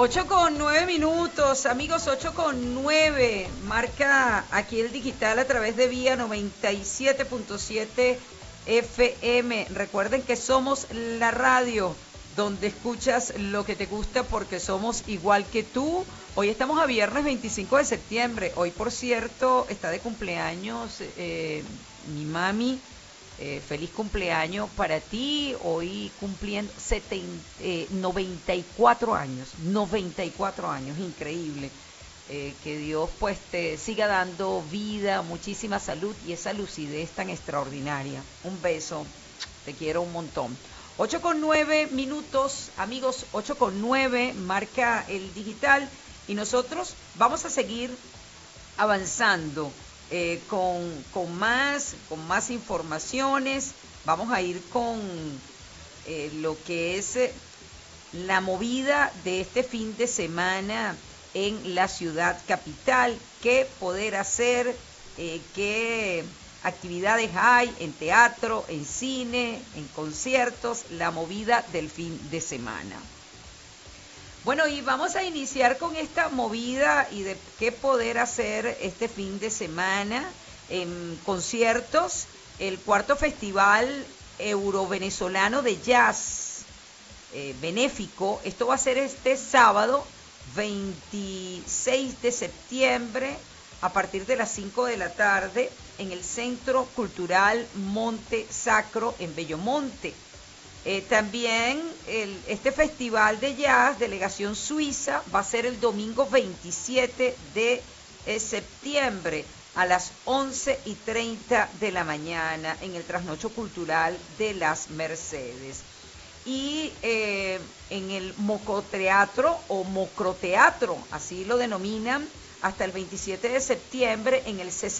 8:09, amigos, 8:09. Marca aquí el digital a través de Vía 97.7 FM. Recuerden que somos la radio donde escuchas lo que te gusta porque somos igual que tú. Hoy estamos a viernes 25 de septiembre. Hoy, por cierto, está de cumpleaños mi mami. Feliz cumpleaños para ti, hoy cumpliendo 94 años, increíble. Que Dios pues te siga dando vida, muchísima salud y esa lucidez tan extraordinaria. Un beso, te quiero un montón. 8:09, amigos, 8:09, marca el digital y nosotros vamos a seguir avanzando. Con más informaciones. Vamos a ir con lo que es la movida de este fin de semana en la ciudad capital, qué poder hacer, qué actividades hay en teatro, en cine, en conciertos, la movida del fin de semana. Bueno, y vamos a iniciar con esta movida y de qué poder hacer este fin de semana en conciertos. El cuarto Festival Euro-Venezolano de Jazz benéfico. Esto va a ser este sábado 26 de septiembre a partir de las 5 de la tarde en el Centro Cultural Monte Sacro en Bellomonte. También este festival de jazz, delegación suiza, va a ser el domingo 27 de septiembre a las 11:30 de la mañana en el Trasnocho Cultural de las Mercedes. Y en el Mocoteatro o Mocroteatro, así lo denominan, hasta el 27 de septiembre en el